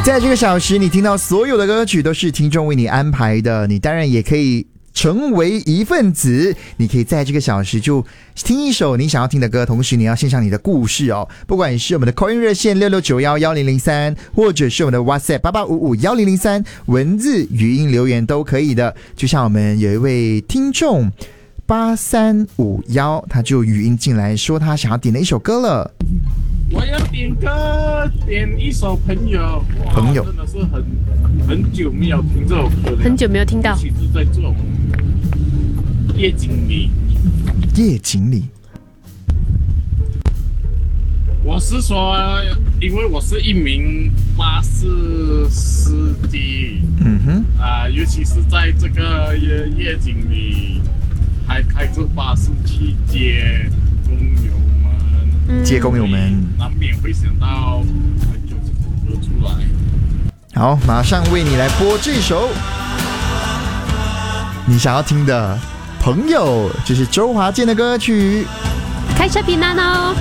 在这个小时，你听到所有的歌曲都是听众为你安排的，你当然也可以成为一份子，你可以在这个小时就听一首你想要听的歌，同时你要献上你的故事哦。不管是我们的 call in 热线66911003，或者是我们的 WhatsApp 88551003，文字语音留言都可以的。就像我们有一位听众8351，他就语音进来说他想要点的一首歌了。 我要点歌，点一首朋友。 朋友真的是很久没有听这首歌了， 很久没有听到。 尤其是在这种夜景里。 夜景里， 我是说，因为我是一名巴士司机，尤其是在这个夜景里，还开着巴士去接工友们， 接工友们， 难免会想到很久这首歌出来。 好，马上为你来播这首你想要听的朋友，这是周华健的歌曲。 开车平安哦。